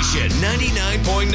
station, 99.9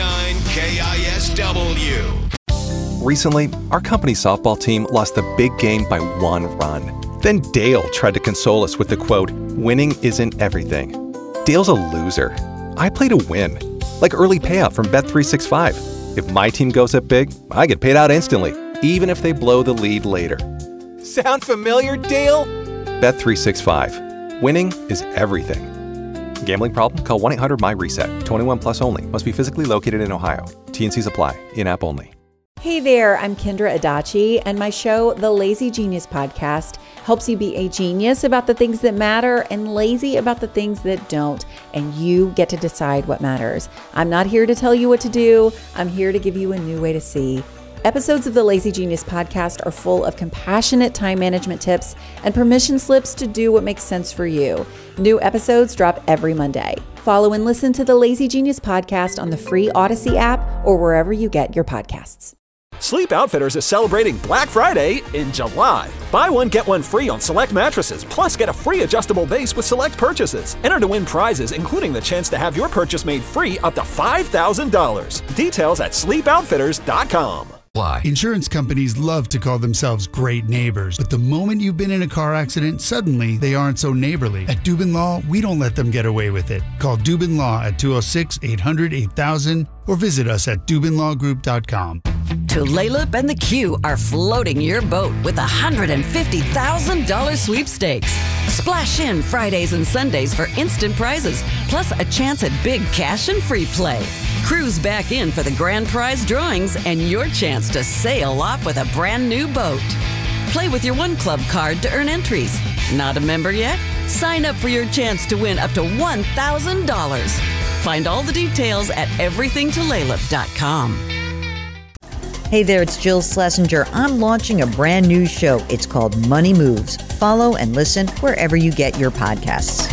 KISW. Recently, our company softball team lost the big game by 1 run. Then Dale tried to console us with the quote, "Winning isn't everything." Dale's a loser. I play to win, like early payout from Bet365. If my team goes up big, I get paid out instantly, even if they blow the lead later. Sound familiar, Dale? Bet365. Winning is everything. Gambling problem? Call 1-800-MY-RESET. 21 plus only. Must be physically located in Ohio. T&Cs apply. In-app only. Hey there, I'm Kendra Adachi, and my show, The Lazy Genius Podcast, helps you be a genius about the things that matter and lazy about the things that don't, and you get to decide what matters. I'm not here to tell you what to do. I'm here to give you a new way to see. Episodes of the Lazy Genius Podcast are full of compassionate time management tips and permission slips to do what makes sense for you. New episodes drop every Monday. Follow and listen to the Lazy Genius Podcast on the free Odyssey app or wherever you get your podcasts. Sleep Outfitters is celebrating Black Friday in July. Buy one, get one free on select mattresses, plus get a free adjustable base with select purchases. Enter to win prizes, including the chance to have your purchase made free up to $5,000. Details at sleepoutfitters.com. Insurance companies love to call themselves great neighbors, but the moment you've been in a car accident, suddenly they aren't so neighborly. At Dubin Law, we don't let them get away with it. Call Dubin Law at 206-800-8000 or visit us at DubinLawGroup.com. Tulalip and the Q are floating your boat with a $150,000 sweepstakes. Splash in Fridays and Sundays for instant prizes, plus a chance at big cash and free play. Cruise back in for the grand prize drawings and your chance to sail off with a brand new boat. Play with your One Club card to earn entries. Not a member yet? Sign up for your chance to win up to $1,000. Find all the details at everythingtulalip.com. Hey there, it's Jill Schlesinger. I'm launching a brand new show. It's called Money Moves. Follow and listen wherever you get your podcasts.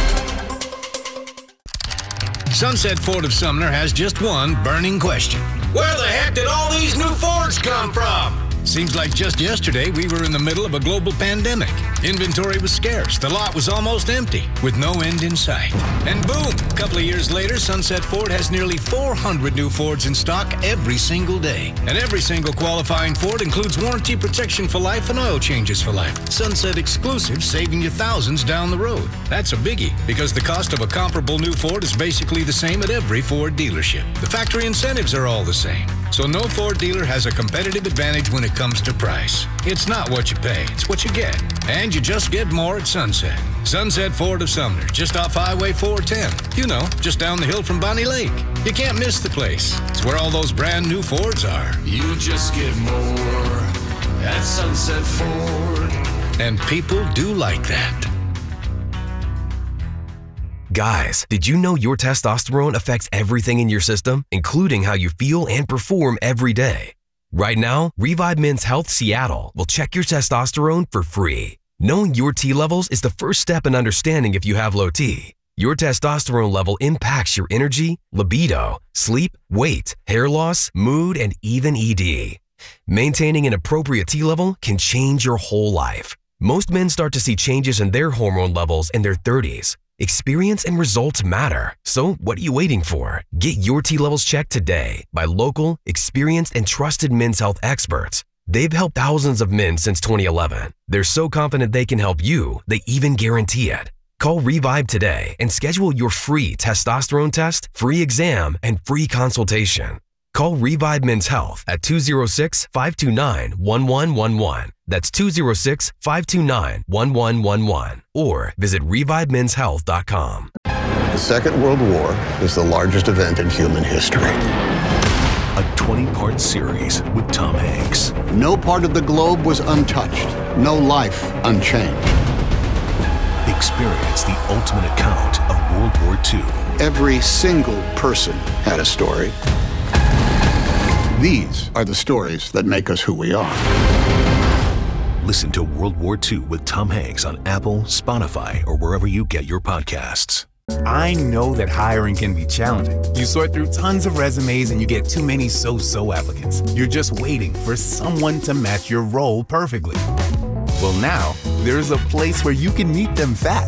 Sunset Ford of Sumner has just one burning question. Where the heck did all these new Fords come from? Seems like just yesterday we were in the middle of a global pandemic. Inventory was scarce. The lot was almost empty, with no end in sight. And boom, a couple of years later, Sunset Ford has nearly 400 new Fords in stock every single day. And every single qualifying Ford includes warranty protection for life and oil changes for life. Sunset exclusive, saving you thousands down the road. That's a biggie, because the cost of a comparable new Ford is basically the same at every Ford dealership. The factory incentives are all the same. So no Ford dealer has a competitive advantage when it comes to price. It's not what you pay, it's what you get. And you just get more at Sunset. Sunset Ford of Sumner, just off Highway 410. You know, just down the hill from Bonnie Lake. You can't miss the place. It's where all those brand new Fords are. You just get more at Sunset Ford. And people do like that. Guys, did you know your testosterone affects everything in your system, including how you feel and perform every day? Right now, Revive Men's Health Seattle will check your testosterone for free. Knowing your T levels is the first step in understanding if you have low T. Your testosterone level impacts your energy, libido, sleep, weight, hair loss, mood, and even ED. Maintaining an appropriate T level can change your whole life. Most men start to see changes in their hormone levels in their 30s. Experience and results matter. So what are you waiting for? Get your T levels checked today by local, experienced, and trusted men's health experts. They've helped thousands of men since 2011. They're so confident they can help you, they even guarantee it. Call Revive today and schedule your free testosterone test, free exam, and free consultation. Call Revive Men's Health at 206-529-1111. That's 206-529-1111. Or visit ReviveMen'sHealth.com. The Second World War is the largest event in human history. A 20-part series with Tom Hanks. No part of the globe was untouched. No life unchanged. Experience the ultimate account of World War II. Every single person had a story. These are the stories that make us who we are. Listen to World War II with Tom Hanks on Apple, Spotify, or wherever you get your podcasts. I know that hiring can be challenging. You sort through tons of resumes and you get too many so-so applicants. You're just waiting for someone to match your role perfectly. Well, now, there's a place where you can meet them fast